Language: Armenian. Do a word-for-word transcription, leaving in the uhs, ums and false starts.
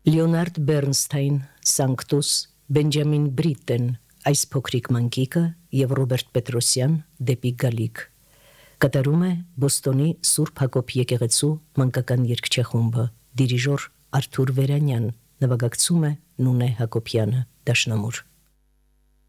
Լեոնարդ Բեռնստայն, Սանկտոս, Բենջամին Բրիտեն, այս փոքրիկ մանկիկը եւ Ռոբերտ Պետրոսյան դեպի գալիք։ Կատարում է Բոստոնի Սուրբ Հակոբ եկեղեցու մանկական երգչախումբը, դիրիժոր Արթուր Վերանյան, նվագակցում է Նունե Հակոբյանը, դաշնամուր։